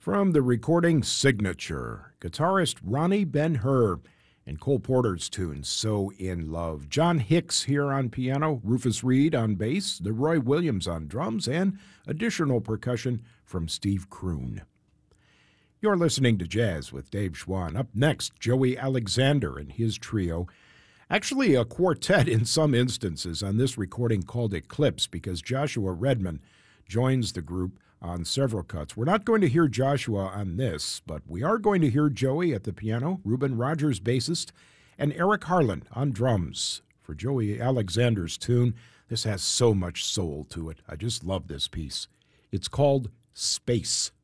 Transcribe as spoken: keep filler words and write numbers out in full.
From the recording Signature, guitarist Ronnie Ben-Hur and Cole Porter's tune, So in Love. John Hicks here on piano, Rufus Reed on bass, Leroy Williams on drums, and additional percussion from Steve Kroon. You're listening to Jazz with Dave Schwann. Up next, Joey Alexander and his trio. Actually, a quartet in some instances on this recording called Eclipse, because Joshua Redman joins the group on several cuts. We're not going to hear Joshua on this, but we are going to hear Joey at the piano, Reuben Rogers bassist, and Eric Harlan on drums. For Joey Alexander's tune, this has so much soul to it. I just love this piece. It's called Space.